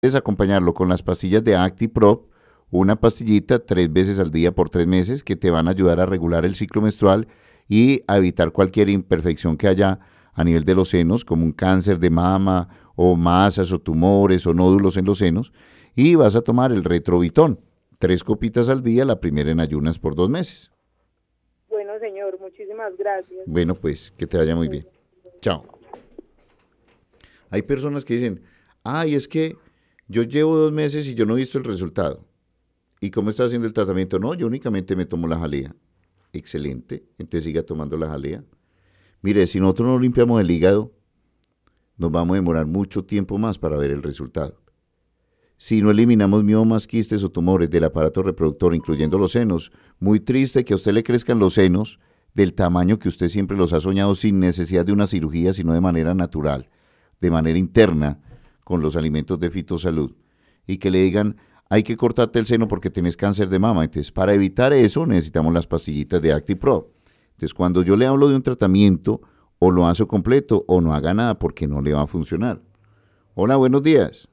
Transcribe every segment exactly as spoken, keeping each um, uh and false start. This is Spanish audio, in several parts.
Puedes acompañarlo con las pastillas de ActiProp, una pastillita tres veces al día por tres meses que te van a ayudar a regular el ciclo menstrual y a evitar cualquier imperfección que haya a nivel de los senos, como un cáncer de mama o masas o tumores o nódulos en los senos. Y vas a tomar el Retrovitón, tres copitas al día, la primera en ayunas por dos meses. Bueno, señor, muchísimas gracias. Bueno, pues que te vaya muy bien. Chao. Hay personas que dicen, ay, es que yo llevo dos meses y yo no he visto el resultado. ¿Y cómo está haciendo el tratamiento? No, yo únicamente me tomo la jalea. Excelente, entonces siga tomando la jalea. Mire, si nosotros no limpiamos el hígado, nos vamos a demorar mucho tiempo más para ver el resultado. Si no eliminamos miomas, quistes o tumores del aparato reproductor, incluyendo los senos, muy triste que a usted le crezcan los senos del tamaño que usted siempre los ha soñado sin necesidad de una cirugía, sino de manera natural, de manera interna, con los alimentos de Fitosalud. Y que le digan, hay que cortarte el seno porque tienes cáncer de mama. Entonces, para evitar eso, necesitamos las pastillitas de ActiPro. Entonces, cuando yo le hablo de un tratamiento, o lo hace completo o no haga nada porque no le va a funcionar. Hola, buenos días.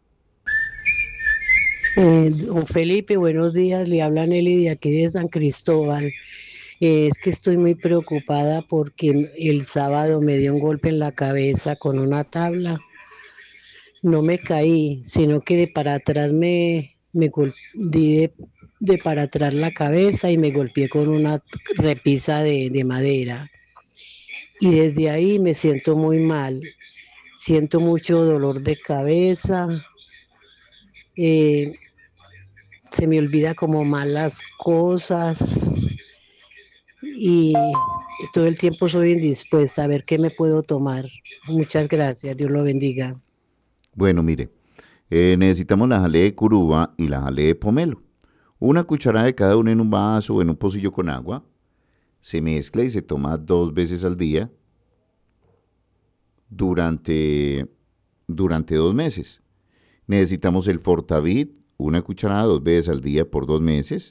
Eh, don Felipe, buenos días, le habla Nelly de aquí de San Cristóbal. Eh, es que estoy muy preocupada porque el sábado me dio un golpe en la cabeza con una tabla. No me caí, sino que de para atrás me, me gol- di de, de para atrás la cabeza y me golpeé con una repisa de, de madera. Y desde ahí me siento muy mal. Siento mucho dolor de cabeza. eh, Se me olvida como mal las cosas y todo el tiempo soy indispuesta a ver qué me puedo tomar. Muchas gracias, Dios lo bendiga. Bueno, mire, eh, necesitamos la jalea de curuba y la jalea de pomelo. Una cucharada de cada una en un vaso o en un pocillo con agua. Se mezcla y se toma dos veces al día durante, durante dos meses. Necesitamos el Fortavit, una cucharada dos veces al día por dos meses.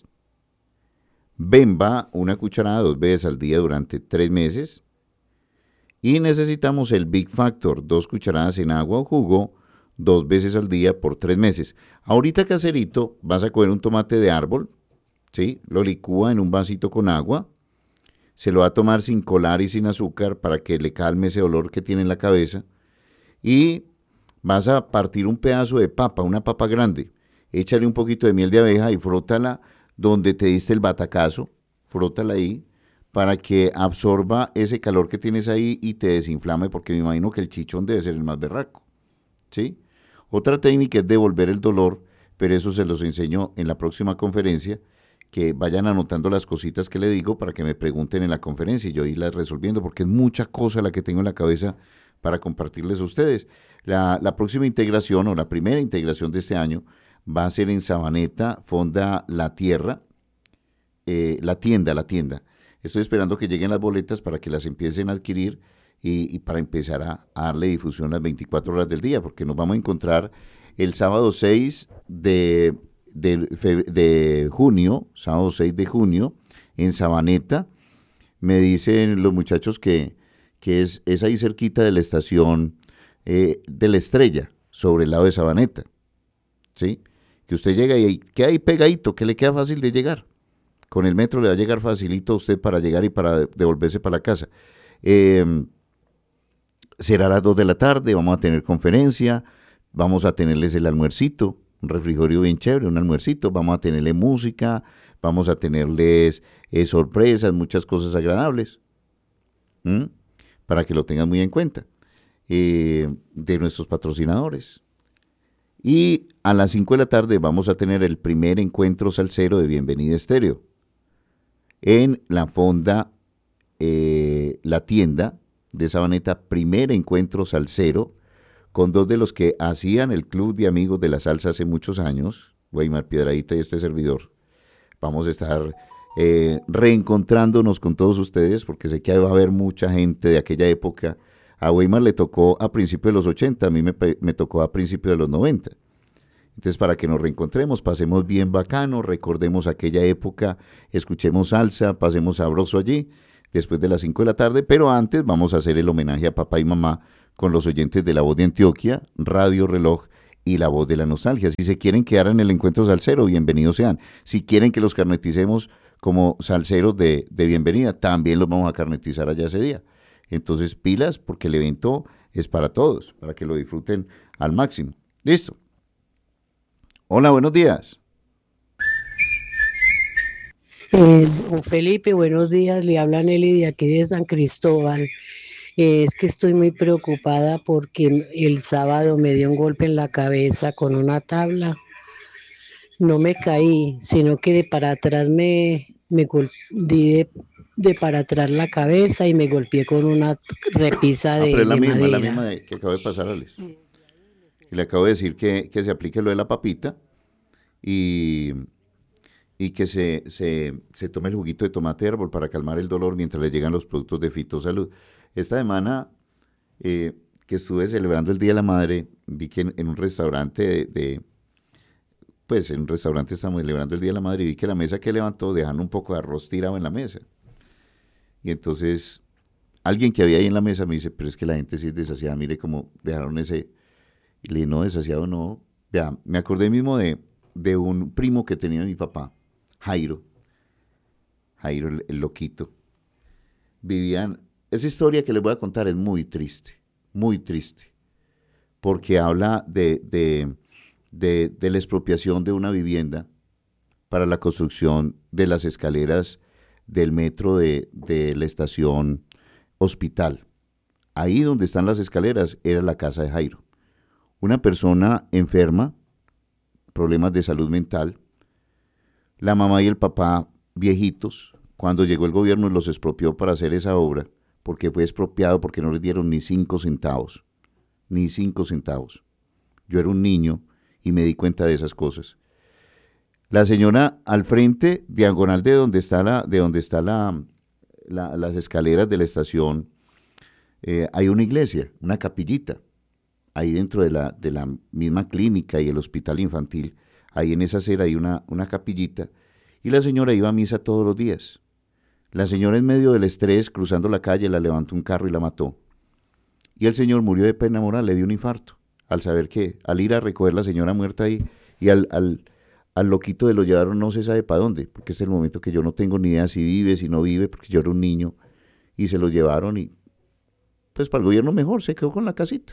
Bemba, una cucharada dos veces al día durante tres meses. Y necesitamos el Big Factor, dos cucharadas en agua o jugo, dos veces al día por tres meses. Ahorita, caserito, vas a coger un tomate de árbol, ¿sí? Lo licúa en un vasito con agua. Se lo va a tomar sin colar y sin azúcar para que le calme ese dolor que tiene en la cabeza. Y vas a partir un pedazo de papa, una papa grande. Échale un poquito de miel de abeja y frótala donde te diste el batacazo. Frótala ahí para que absorba ese calor que tienes ahí y te desinflame, porque me imagino que el chichón debe ser el más berraco, ¿sí? Otra técnica es devolver el dolor, pero eso se los enseño en la próxima conferencia, que vayan anotando las cositas que le digo para que me pregunten en la conferencia y yo irlas resolviendo, porque es mucha cosa la que tengo en la cabeza para compartirles a ustedes. La, la próxima integración o la primera integración de este año va a ser en Sabaneta, Fonda La Tierra, eh, la tienda, la tienda. Estoy esperando que lleguen las boletas para que las empiecen a adquirir y, y para empezar a, a darle difusión las veinticuatro horas del día, porque nos vamos a encontrar el sábado seis de, de, de junio, sábado seis de junio, en Sabaneta. Me dicen los muchachos que, que es, es ahí cerquita de la estación eh, de la Estrella, sobre el lado de Sabaneta, ¿sí? Que usted llega y queda ahí pegadito, que le queda fácil de llegar. Con el metro le va a llegar facilito a usted para llegar y para devolverse para la casa. Eh, será a las dos de la tarde, vamos a tener conferencia, vamos a tenerles el almuercito, un refrigerio bien chévere, un almuercito, vamos a tenerle música, vamos a tenerles eh, sorpresas, muchas cosas agradables, ¿Mm? para que lo tengan muy en cuenta, eh, de nuestros patrocinadores. Y a las cinco de la tarde vamos a tener el primer encuentro salsero de Bienvenida Estéreo en la fonda, eh, la tienda de Sabaneta, primer encuentro salsero con dos de los que hacían el Club de Amigos de la Salsa hace muchos años, Weimar Piedradita y este servidor. Vamos a estar eh, reencontrándonos con todos ustedes, porque sé que va a haber mucha gente de aquella época. A Weimar le tocó a principios de los ochenta, a mí me, me tocó a principios de los noventa. Entonces, para que nos reencontremos, pasemos bien bacano, recordemos aquella época, escuchemos salsa, pasemos sabroso allí, después de las cinco de la tarde, pero antes vamos a hacer el homenaje a papá y mamá con los oyentes de La Voz de Antioquia, Radio Reloj, y la voz de la nostalgia. Si se quieren quedar en el encuentro salsero, bienvenidos sean. Si quieren que los carneticemos como salseros de, de bienvenida, también los vamos a carnetizar allá ese día. Entonces, pilas, porque el evento es para todos, para que lo disfruten al máximo. Listo. Hola, buenos días. Eh, don Felipe, buenos días, le habla Nelly de aquí de San Cristóbal. Eh, es que estoy muy preocupada porque el sábado me dio un golpe en la cabeza con una tabla. No me caí, sino que de para atrás me, me gol- di de, de para atrás la cabeza y me golpeé con una repisa Ah, pero de, es la de misma, es la misma madera. de- que acabo de pasar, Alex. Y le acabo de decir que, que se aplique lo de la papita y, y que se, se, se tome el juguito de tomate de árbol para calmar el dolor mientras le llegan los productos de Fitosalud. Esta semana eh, que estuve celebrando el Día de la Madre, vi que en, en un restaurante de, de- pues en un restaurante estamos celebrando el Día de la Madre y vi que la mesa que levantó dejan un poco de arroz tirado en la mesa. Y entonces alguien que había ahí en la mesa me dice, pero es que la gente sí es desasiada, mire cómo dejaron ese, y le dije, no, desasiado no. Vea, me acordé mismo de, de un primo que tenía mi papá, Jairo, Jairo el, el loquito. Vivían, esa historia que les voy a contar es muy triste, muy triste, porque habla de, de, de, de la expropiación de una vivienda para la construcción de las escaleras del metro de, de la estación Hospital. Ahí donde están las escaleras era la casa de Jairo. Una persona enferma, problemas de salud mental, la mamá y el papá viejitos, cuando llegó el gobierno los expropió para hacer esa obra, porque fue expropiado porque no les dieron ni cinco centavos, ni cinco centavos. Yo era un niño y me di cuenta de esas cosas. La señora al frente, diagonal de donde está la, de donde está la, la- las escaleras de la estación, eh, hay una iglesia, una capillita. Ahí dentro de la, de la misma clínica y el hospital infantil, ahí en esa acera hay una, una capillita, y la señora iba a misa todos los días. La señora en medio del estrés, cruzando la calle, la levantó un carro y la mató. Y el señor murió de pena moral, le dio un infarto, al saber que, al ir a recoger la señora muerta ahí, y al, al, al loquito de lo llevaron no se sabe para dónde, porque este es el momento que yo no tengo ni idea si vive, si no vive, porque yo era un niño, y se lo llevaron y, pues para el gobierno mejor, se quedó con la casita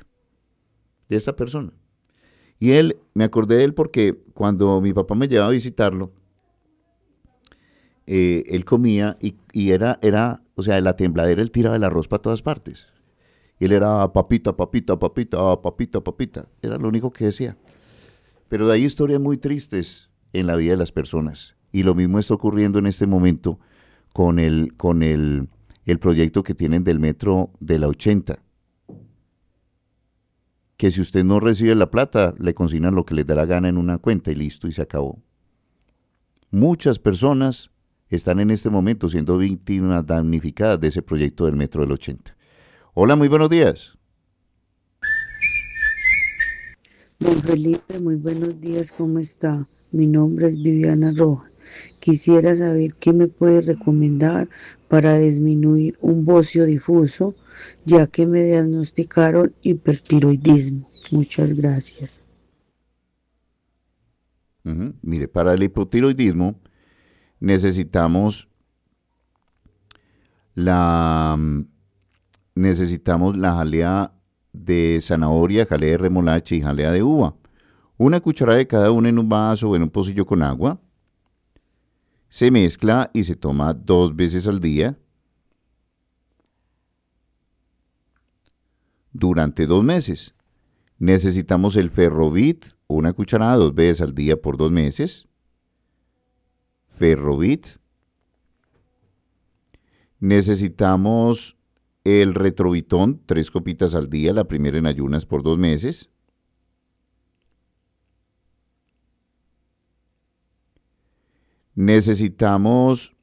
de esta persona. Y él, me acordé de él porque cuando mi papá me llevaba a visitarlo, eh, él comía y, y era, era, o sea, de la tembladera él tiraba el arroz para todas partes. Y él era "Ah, papita, papita, papita, ah, papita, papita". Era lo único que decía. Pero de ahí historias muy tristes en la vida de las personas. Y lo mismo está ocurriendo en este momento con el, con el, el proyecto que tienen del metro de la ochenta. Que si usted no recibe la plata, le consignan lo que les da la gana en una cuenta y listo, y se acabó. Muchas personas están en este momento siendo víctimas damnificadas de ese proyecto del metro del ochenta. Hola, muy buenos días. Don Felipe, muy buenos días, ¿cómo está? Mi nombre es Viviana Rojas. Quisiera saber qué me puede recomendar para disminuir un bocio difuso, ya que me diagnosticaron hipertiroidismo. Muchas gracias. Ujú. Mire, para el hipotiroidismo necesitamos la, mm, necesitamos la jalea de zanahoria, jalea de remolacha y jalea de uva. Una cucharada de cada una en un vaso o en un pocillo con agua. Se mezcla y se toma dos veces al día durante dos meses. Necesitamos el Ferrovit, una cucharada dos veces al día por dos meses. Ferrovit. Necesitamos el Retrovitón, tres copitas al día, la primera en ayunas por dos meses. Necesitamos,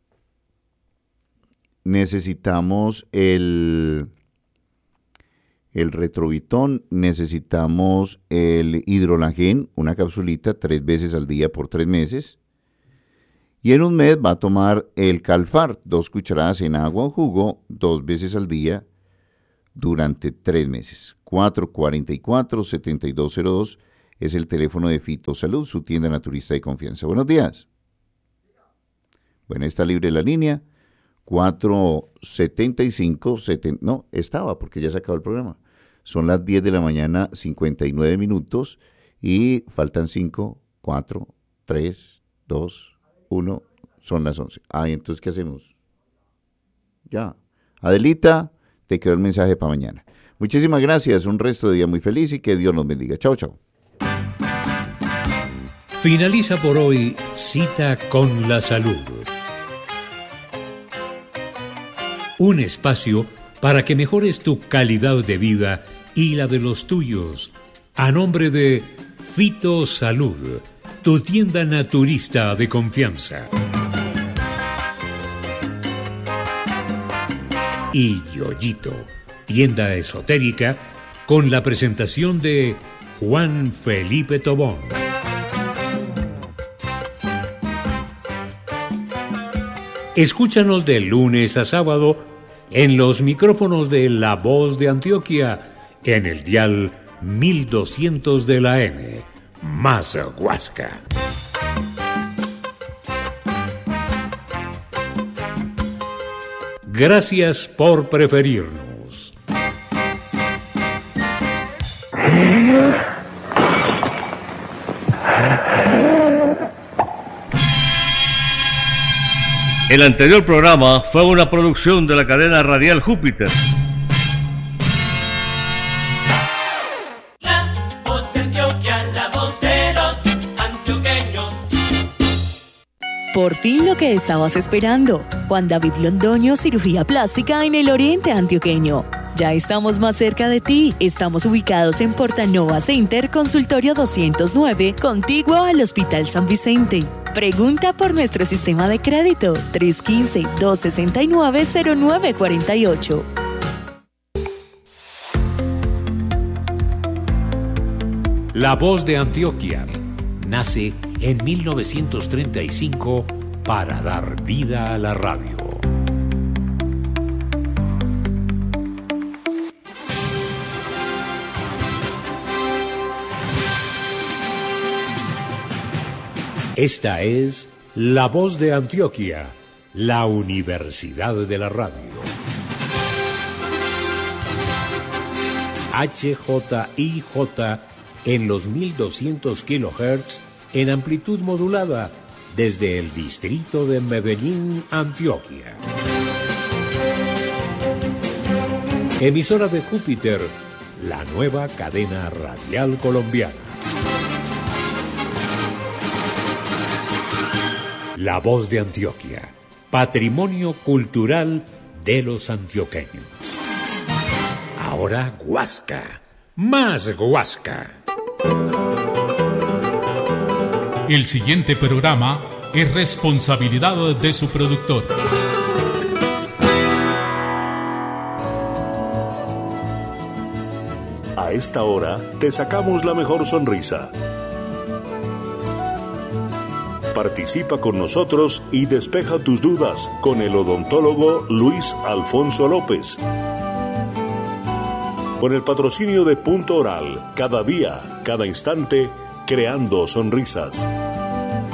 necesitamos el, el Retrovitón, necesitamos el Hidrolagen, una capsulita tres veces al día por tres meses. Y en un mes va a tomar el Calfar, dos cucharadas en agua o jugo, dos veces al día durante tres meses. cuatro cuarenta y cuatro, setenta y dos cero dos es el teléfono de Fitosalud, su tienda naturista de confianza. Buenos días. Bueno, está libre la línea. cuatro setenta y cinco, setenta, no, estaba porque ya se acabó el programa. Son las diez de la mañana, cincuenta y nueve minutos y faltan cinco, cuatro, tres, dos, uno, son las once. Ah, entonces, ¿qué hacemos? Ya. Adelita, te quedó el mensaje para mañana. Muchísimas gracias, un resto de día muy feliz y que Dios nos bendiga. Chao, chao. Finaliza por hoy Cita con la Salud. Un espacio para que mejores tu calidad de vida y la de los tuyos. A nombre de Fitosalud, tu tienda naturista de confianza. Y Yoyito, tienda esotérica, con la presentación de Juan Felipe Tobón. Escúchanos de lunes a sábado en los micrófonos de La Voz de Antioquia, en el dial mil doscientos de la M, más Huasca. Gracias por preferirnos. El anterior programa fue una producción de la cadena radial Júpiter. La voz de Antioquia, la voz de los antioqueños. Por fin lo que estabas esperando. Juan David Londoño, cirugía plástica en el oriente antioqueño. Ya estamos más cerca de ti. Estamos ubicados en Portanova Center, consultorio doscientos nueve, contiguo al Hospital San Vicente. Pregunta por nuestro sistema de crédito tres uno cinco, dos seis nueve, cero nueve cuatro ocho. La Voz de Antioquia nace en mil novecientos treinta y cinco para dar vida a la radio. Esta es La Voz de Antioquia, la Universidad de la Radio. H J I J en los mil doscientos kilohertz en amplitud modulada desde el distrito de Medellín, Antioquia. Emisora de Júpiter, la nueva cadena radial colombiana. La Voz de Antioquia, patrimonio cultural de los antioqueños. Ahora Huasca, más Huasca. El siguiente programa es responsabilidad de su productor. A esta hora te sacamos la mejor sonrisa. Participa con nosotros y despeja tus dudas con el odontólogo Luis Alfonso López. Con el patrocinio de Punto Oral, cada día, cada instante, creando sonrisas.